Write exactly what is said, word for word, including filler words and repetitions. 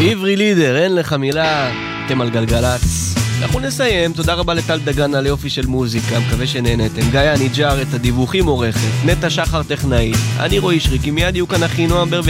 עברי לידר, אין לך מילה, אתם על גלגלץ. אנחנו נסיים, תודה רבה לטל דגן על יופי של מוזיקה, מקווה שנהנתם. גיא ניג'אר את הדיווחים עורכת, נטע שחר טכנאית, אני רועי שריקי, מיד יהיו כאן אחי נועם בר